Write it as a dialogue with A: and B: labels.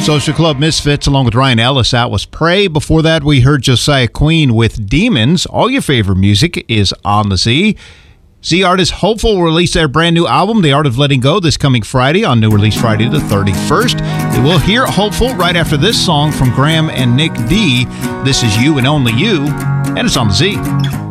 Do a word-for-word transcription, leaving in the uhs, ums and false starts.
A: Social Club Misfits along with Ryan Ellis. That was Pray. Before that, we heard Josiah Queen with Demons. All your favorite music is on the Z. Z artist Hopeful will release their brand new album, The Art of Letting Go, this coming Friday on New Release Friday the thirty-first. We'll hear Hopeful right after this song from Graham and Nick D. This is You and Only You, and it's on the Z.